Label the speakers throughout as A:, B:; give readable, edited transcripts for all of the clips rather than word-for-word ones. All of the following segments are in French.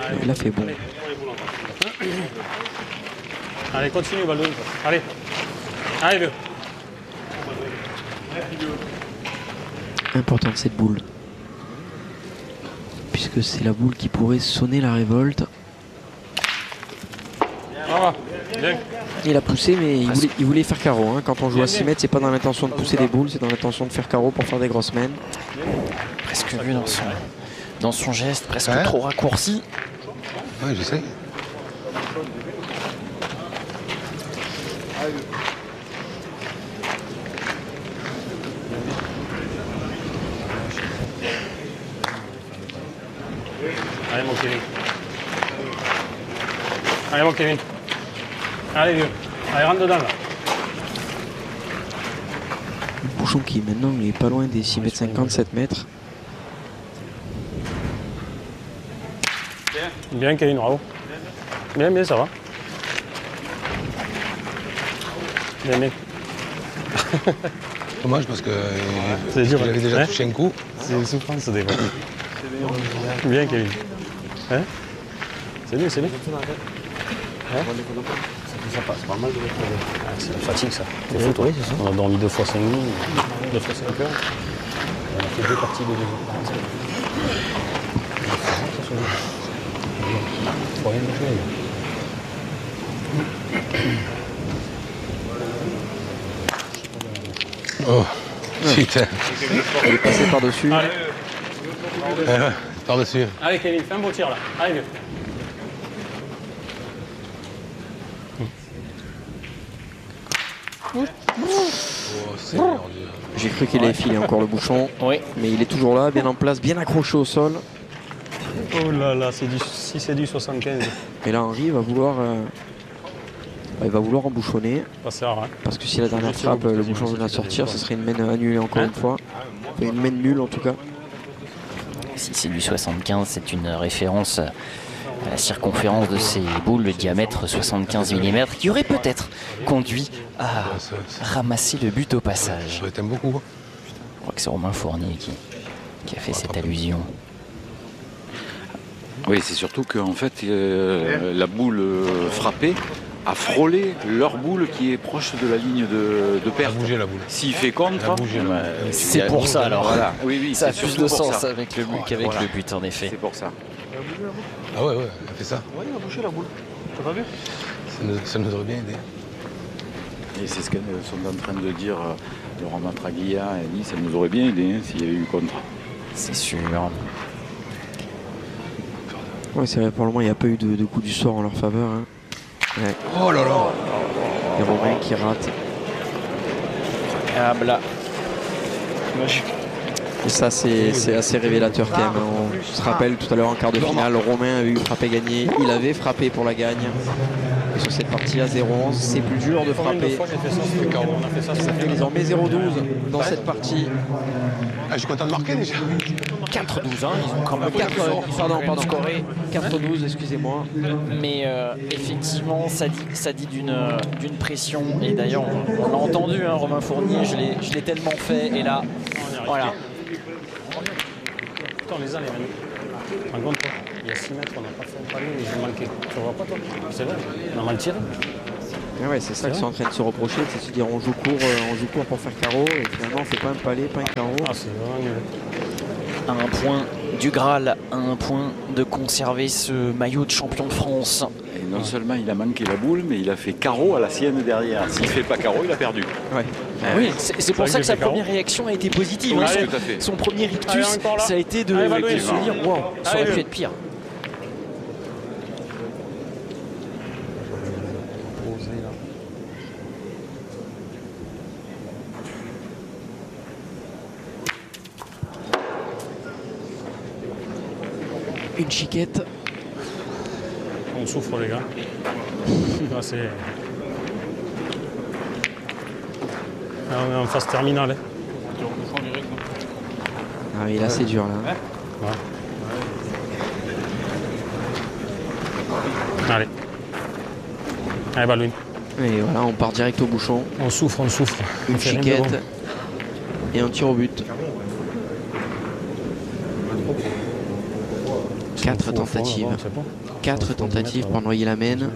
A: Il a fait bon.
B: Allez, continue, ballon. Allez. Allez, le.
A: Importante cette boule. Puisque c'est la boule qui pourrait sonner la révolte.
B: Ah, bien.
A: Il a poussé, mais il voulait faire carreau. Hein. Quand on joue à 6 mètres, c'est pas dans l'intention de pousser des boules, c'est dans l'intention de faire carreau pour faire des grosses mènes.
C: Presque vu dans son geste, presque trop raccourci.
D: Oui, je sais.
B: Allez, mon Kevin. Allez, mon Kevin. Allez, vieux. Allez, rentre dedans, là.
A: Le bouchon qui maintenant il est pas loin des 6 mètres 50, 7 mètres.
B: Bien, Kevin, bravo. Bien, bien, ça va. Bien, bien.
D: Dommage parce que
B: dur,
D: j'avais déjà
B: hein,
D: touché un coup.
B: C'est une souffrance des fois. Bien, Kevin. Hein, c'est lui, c'est lui. Hein, c'est pas mal de c'est la fatigue, ça. C'est fou, toi. On a dormi 2 fois 5 nuits, 2 fois 5 heures. On a fait 2 parties de 2 heures. Faut rien jouer.
D: Oh, putain.
A: Il est passé par-dessus.
B: Allez.
D: Par-dessus.
B: Allez, Kevin, fais un beau tir là. Allez, vieux.
D: Oh, Seigneur Dieu.
A: J'ai cru qu'il avait filé encore le bouchon.
C: Oui.
A: Mais il est toujours là, bien en place, bien accroché au sol.
B: Oh là là, si c'est du 75.
A: Et là, Henri va vouloir, il va vouloir embouchonner.
B: Ça sert à rien.
A: Parce que si la dernière frappe, le bouchon vient à sortir, ce serait une mène annulée encore une fois. Enfin, une mène nulle en tout cas.
C: Si c'est du 75, c'est une référence à la circonférence de ces boules, le diamètre 75 mm, qui aurait peut-être conduit à ramasser le but au passage.
D: Je t'aime beaucoup.
C: Je crois que c'est Romain Fournier qui a fait cette allusion.
E: Oui, c'est surtout qu'en fait, la boule frappée a frôlé leur boule qui est proche de la ligne de
D: Elle a
E: perte.
D: bougé la boule.
E: S'il fait contre,
D: Elle a bougé, là.
C: C'est pour ça alors.
E: Voilà. Oui, oui,
C: Ça a
E: c'est
C: plus
E: surtout
C: de
E: pour
C: sens
E: ça.
C: avec le but qu'avec
E: Voilà.
C: le but en effet.
E: C'est pour ça.
D: Ah ouais, ouais, elle a fait ça.
B: Oui, il a bouché la boule. T'as pas vu?
D: Ça nous aurait bien aidé.
E: Et c'est ce qu'elles sont en train de dire Laurent Matraglia et Nice, ça nous aurait bien aidé hein, s'il y avait eu contre.
C: C'est sûr.
A: Ouais, c'est vrai, pour le moment, il n'y a pas eu de coup du sort en leur faveur. Hein. Ouais.
D: Oh là là.
A: Et Romain qui rate.
C: Ah là.
A: Et ça, c'est assez révélateur quand même. On se rappelle tout à l'heure en quart de finale, Romain avait eu frappé gagné. Il avait frappé pour la gagne. Et sur cette partie à 0-11, c'est plus dur de
B: Combien de
A: frapper.
B: fois j'ai fait ça? On a fait ça.
A: Ça fait désormais 0-12 dans cette partie.
D: Ah, je suis content de marquer déjà.
C: 4-12, hein, ils ont quand même
A: Pardon.
C: scoré.
A: 4-12, excusez-moi.
C: Mais effectivement, ça dit d'une pression. Et d'ailleurs, on l'a entendu, hein, Romain Fournier, je l'ai tellement fait. Et là, voilà.
B: Attends, les uns, les mêmes. Rends compte, toi, il y a 6 mètres, on n'a pas fait un palier et j'ai manqué. Tu vois pas, toi? C'est vrai, on a mal tiré.
A: Ah ouais, c'est ça qu'ils sont en train de se reprocher, c'est de se dire on joue court pour faire carreau et finalement on fait pas un palais, pas un carreau.
B: Ah, c'est vraiment nul.
C: À un point du Graal, à un point de conserver ce maillot de champion de France.
E: Et non seulement il a manqué la boule, mais il a fait carreau à la sienne derrière. S'il fait pas carreau, il a perdu.
A: Ouais.
C: Oui, c'est pour ça que sa première réaction a été positive.
E: Oui,
C: hein.
E: tout à fait.
C: Son premier
B: Allez,
C: rictus,
B: encore là.
C: ça a été de
B: Allez, Valoué.
C: se dire wow, ça aurait
B: Allez,
C: pu être pire.
A: Une chiquette.
B: On souffre, les gars. Là, c'est... Là, on est en phase terminale. Hein.
A: Ah oui, là c'est dur là.
B: Ouais. Allez. Allez, Baldwin.
A: Et voilà, on part direct au bouchon.
B: On souffre, on souffre.
A: Une
B: On fait rien de
A: chiquette
B: bon.
A: et un tir au but. 4 tentatives. 4 tentatives pour noyer la main.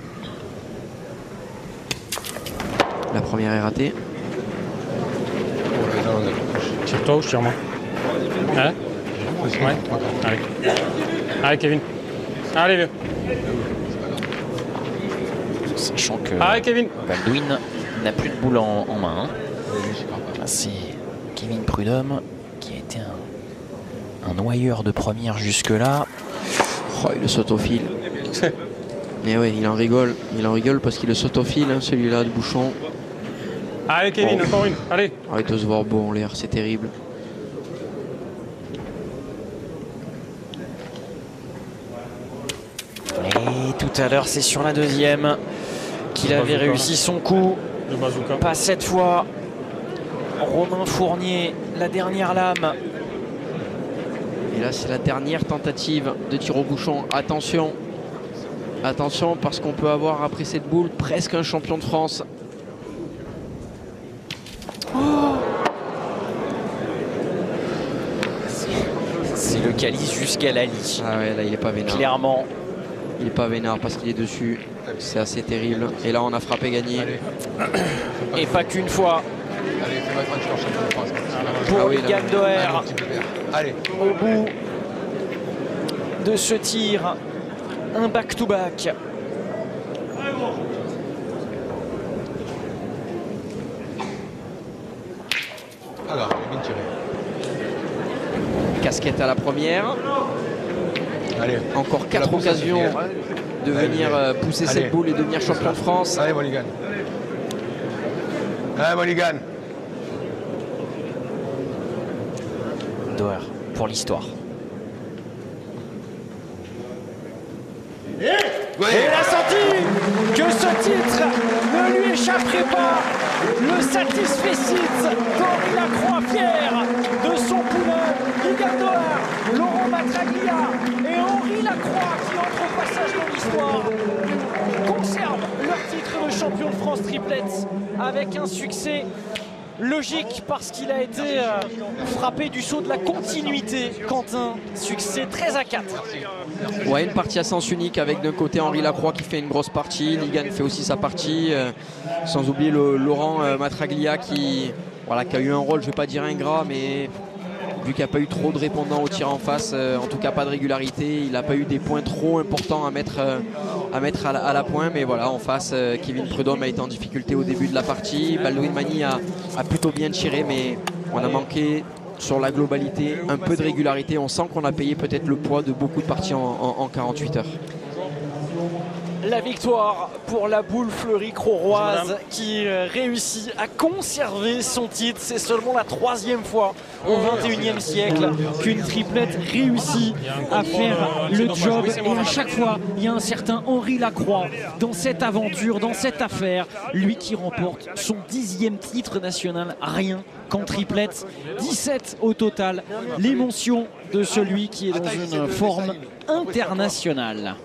A: La première est ratée.
B: Tire-toi ou je tire moi? Ouais. Ouais. Allez. Allez Kevin. Allez vieux.
C: Sachant que
B: Allez Kevin.
C: Baldwin n'a plus de boule en main. C'est Kevin Prudhomme qui a été un noyeur de première jusque-là.
A: Oh, il le saute au fil. Mais ouais, il en rigole. Il en rigole parce qu'il le saute au fil, hein, celui-là de Bouchon.
B: Allez Kevin, encore une. Allez.
A: Oh, il doit se voir beau en l'air, c'est terrible.
C: Et tout à l'heure, c'est sur la deuxième qu'il avait réussi son coup.
B: Le bazooka.
C: Pas cette fois. Romain Fournier, la dernière lame.
A: Et là, c'est la dernière tentative de tir au bouchon. Attention. Attention, parce qu'on peut avoir, après cette boule, presque un champion de France.
C: Oh, c'est le calice jusqu'à l'Ali.
A: Ah ouais, là, il est pas vénard.
C: Clairement.
A: Il est pas vénard parce qu'il est dessus. C'est assez terrible. Et là, on a frappé gagné.
C: Et pas qu'une fois.
D: Allez, fais ma tranche, champion de France.
C: Pour
A: oui, là.
C: Ligan Doher.
D: Allez.
C: Au bout de ce tir, un back-to-back.
D: Alors, il est bien tiré.
A: Casquette à la première.
D: Allez.
A: Encore 4
D: pousse,
A: occasions
D: Sophie.
A: de
D: Allez,
A: venir pousser
D: allez.
A: cette boule et devenir champion de France.
D: Allez, Mulligan. Allez, Mulligan.
C: Doher pour l'histoire.
D: Oui.
C: Et il a senti que ce titre ne lui échapperait pas. Le satisfecit d'Henri Lacroix, fier de son poulain, Ligan Doher, Laurent Matraglia et Henri Lacroix qui entre au passage dans l'histoire conservent leur titre de champion de France triplette avec un succès logique parce qu'il a été frappé du sceau de la continuité. Quentin, succès 13-4.
A: Ouais, une partie à sens unique avec d'un côté Henri Lacroix qui fait une grosse partie, Ligan fait aussi sa partie, sans oublier Laurent Matraglia qui a eu un rôle, je ne vais pas dire ingrat, mais vu qu'il n'y a pas eu trop de répondants au tir en face, en tout cas pas de régularité, il n'a pas eu des points trop importants à mettre à la pointe, mais voilà, en face, Kevin Prudhomme a été en difficulté au début de la partie, Baldwin Mani a plutôt bien tiré, mais on a manqué sur la globalité un peu de régularité. On sent qu'on a payé peut-être le poids de beaucoup de parties en 48 heures.
C: La victoire pour la boule fleurie croroise qui réussit à conserver son titre. C'est seulement la 3e fois au 21e siècle qu'une triplette réussit à faire le job. Et à chaque fois, il y a un certain Henri Lacroix dans cette aventure, dans cette affaire. Lui qui remporte son 10e titre national, rien qu'en triplette. 17 au total. L'émotion de celui qui est dans une forme internationale.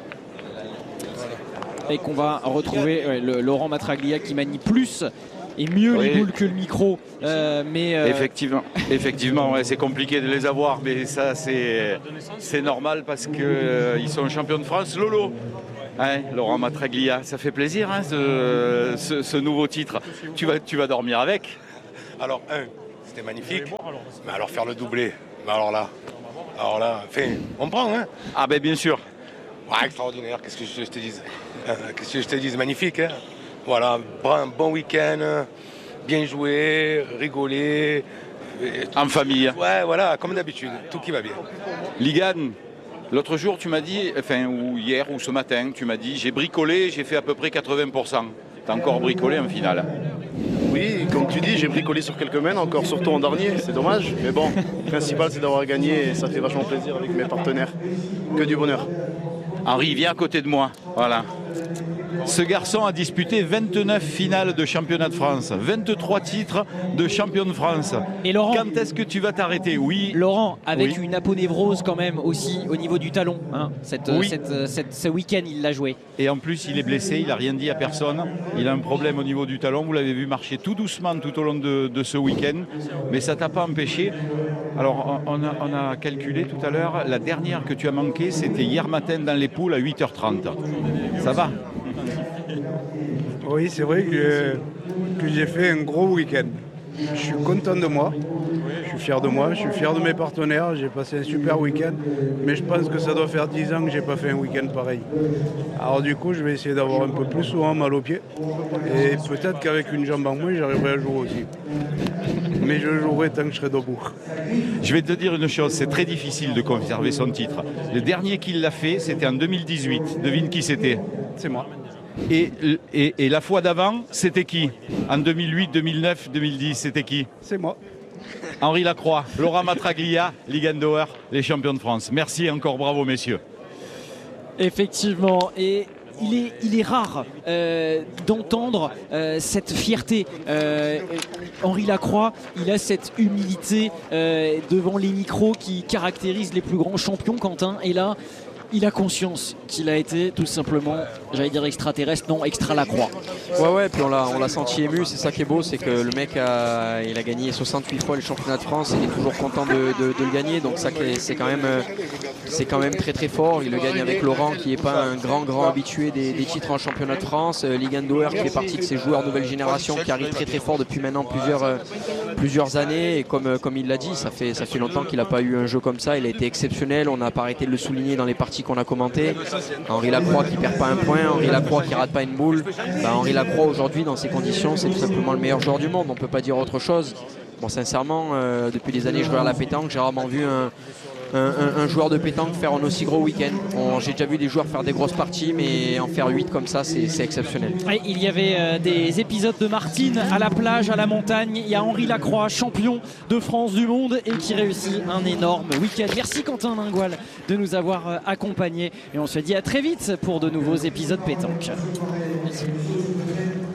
C: Et qu'on va retrouver Laurent Matraglia qui manie plus et mieux les boules que le micro.
E: Effectivement, ouais, c'est compliqué de les avoir, mais ça c'est normal parce qu'ils sont champions de France. Lolo, hein, Laurent Matraglia, ça fait plaisir hein, ce nouveau titre. Tu vas dormir avec.
D: Alors, c'était magnifique. Mais alors, faire le doublé. Mais alors là, on prend, hein.
E: Ah ben bien sûr.
D: Ouais, extraordinaire, qu'est-ce que je te dise. Qu'est-ce que je te dise, magnifique. Hein. Voilà, un bon week-end, bien joué, rigolé.
E: En famille.
D: Ouais, voilà, comme d'habitude, tout qui va bien.
E: Ligan, l'autre jour tu m'as dit, ou hier ou ce matin, tu m'as dit j'ai bricolé, j'ai fait à peu près 80%. T'as encore bricolé en finale.
F: Oui, comme tu dis, j'ai bricolé sur quelques mènes, encore surtout en dernier, c'est dommage. Mais bon, le principal c'est d'avoir gagné et ça fait vachement plaisir avec mes partenaires. Que du bonheur.
E: Henri, viens à côté de moi. Voilà. Ce garçon a disputé 29 finales de championnat de France, 23 titres de champion de France.
G: Et Laurent,
E: quand est-ce que tu vas t'arrêter? Oui.
G: Laurent, avec
E: oui.
G: une aponévrose quand même aussi au niveau du talon. Hein, ce week-end, il l'a joué.
E: Et en plus, il est blessé, il n'a rien dit à personne. Il a un problème au niveau du talon. Vous l'avez vu marcher tout doucement tout au long de ce week-end. Mais ça ne t'a pas empêché. Alors, on a calculé tout à l'heure, la dernière que tu as manquée, c'était hier matin dans les poules à 8h30. Ça va?
H: Oui, c'est vrai que j'ai fait un gros week-end. Je suis content de moi, je suis fier de moi, je suis fier de mes partenaires, j'ai passé un super week-end, mais je pense que ça doit faire 10 ans que j'ai pas fait un week-end pareil. Alors du coup, je vais essayer d'avoir un peu plus souvent mal aux pieds, et peut-être qu'avec une jambe en moins, j'arriverai à jouer aussi. Mais je jouerai tant que je serai debout.
E: Je vais te dire une chose, c'est très difficile de conserver son titre. Le dernier qui l'a fait, c'était en 2018. Devine qui c'était?
H: C'est moi.
E: Et la fois d'avant, c'était qui? En 2008, 2009, 2010, c'était qui?
H: C'est moi.
E: Henri Lacroix, Laurent Matraglia, Ligue Indoor, les champions de France. Merci et encore bravo messieurs.
G: Effectivement, et il est rare d'entendre cette fierté. Henri Lacroix, il a cette humilité devant les micros qui caractérise les plus grands champions, Quentin. Et là, il a conscience qu'il a été tout simplement, j'allais dire extraterrestre, non, extra Lacroix.
A: Ouais, puis on l'a senti ému, c'est ça qui est beau, c'est que le mec il a gagné 68 fois le championnat de France, il est toujours content de le gagner, donc ça c'est quand même très très fort. Il le gagne avec Laurent qui n'est pas un grand habitué des titres en championnat de France, Ligue Indoor qui fait partie de ces joueurs nouvelle génération qui arrivent très très fort depuis maintenant plusieurs années, et comme il l'a dit, ça fait longtemps qu'il n'a pas eu un jeu comme ça, il a été exceptionnel, on n'a pas arrêté de le souligner dans les parties qu'on a commentées. Henri Lacroix qui perd pas un point, Henri Lacroix qui rate pas une boule. Henri Lacroix aujourd'hui dans ces conditions c'est tout simplement le meilleur joueur du monde, on peut pas dire autre chose. Bon, sincèrement, depuis des années je regarde la pétanque, j'ai rarement vu un joueur de pétanque faire un aussi gros week-end. J'ai déjà vu des joueurs faire des grosses parties, mais en faire 8 comme ça, c'est exceptionnel.
G: Et il y avait des épisodes de Martine à la plage, à la montagne. Il y a Henri Lacroix, champion de France du monde et qui réussit un énorme week-end. Merci Quentin Lingual de nous avoir accompagnés et on se dit à très vite pour de nouveaux épisodes pétanque. Merci.